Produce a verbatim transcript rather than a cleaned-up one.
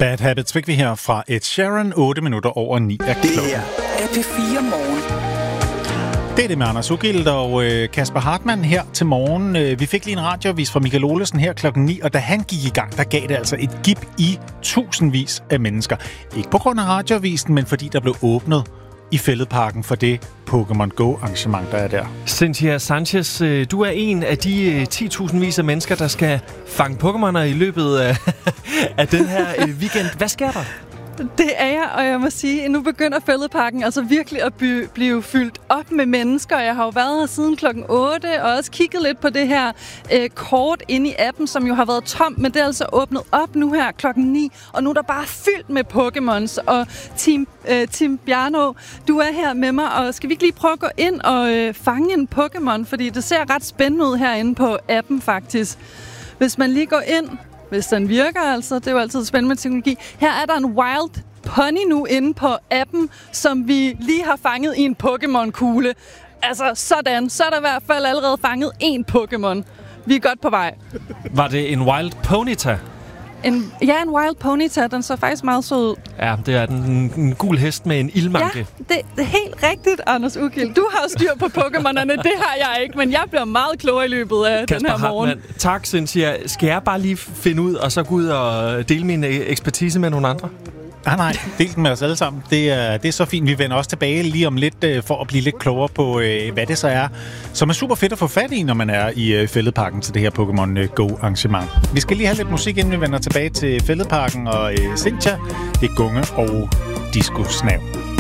Bad Habits fik vi her fra Ed Sheeran, otte minutter over ni af klokken. Det her er P fire Morgen. Det er det med Anders Ugilt og øh, Kasper Hartmann her til morgen. Øh, vi fik lige en radioavis fra Michael Olesen her klokken ni, og da han gik i gang, der gav det altså et gib i tusindvis af mennesker. Ikke på grund af radioavisen, men fordi der blev åbnet i Fælledparken for det Pokémon Go-arrangement, der er der. Cynthia Sanchez, du er en af de ti tusind vis af mennesker, der skal fange Pokémoner i løbet af, af den her weekend. Hvad sker der? Det er jeg, og jeg må sige, at nu begynder Fælledparken altså virkelig at by- blive fyldt op med mennesker. Jeg har jo været her siden klokken otte, og også kigget lidt på det her øh, kort inde i appen, som jo har været tom, men det er altså åbnet op nu her klokken ni, og nu er der bare fyldt med Pokémons. Og Team, øh, Team Bjarno, du er her med mig, og skal vi ikke lige prøve at gå ind og øh, fange en Pokémon, fordi det ser ret spændende ud herinde på appen faktisk. Hvis man lige går ind... Hvis den virker, altså. Det er jo altid spændende med teknologi. Her er der en Wild Pony nu inde på appen, som vi lige har fanget i en Pokémon-kugle. Altså, sådan. Så er der i hvert fald allerede fanget én Pokémon. Vi er godt på vej. Var det en Wild Ponyta? En, ja, en Wild Ponyta. Den så faktisk meget sød ud. Ja, det er den. En, en gul hest med en ildmanke. Ja, det, det er helt rigtigt, Anders Ugilt. Du har styr på Pokémonerne, det har jeg ikke, men jeg bliver meget klogere i løbet af Kasper den her morgen. Hartmann, tak, Cynthia. Skal jeg bare lige finde ud, og så gå ud og dele min ekspertise med nogle andre? Nej, nej, del den med os alle sammen. Det er, det er så fint. Vi vender også tilbage lige om lidt, øh, for at blive lidt klogere på, øh, hvad det så er, som er super fedt at få fat i, når man er i øh, Fælledparken til det her Pokémon øh, Go-arrangement. Vi skal lige have lidt musik, inden vi vender tilbage til Fælledparken og øh, Cynthia. Det er Gunge og Disco Snav.